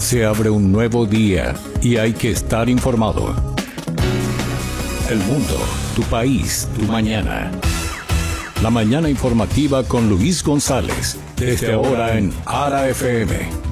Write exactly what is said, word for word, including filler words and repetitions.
Se abre un nuevo día y hay que estar informado. El mundo, tu país, tu mañana. La mañana informativa con Luis González, desde ahora en Ara F M.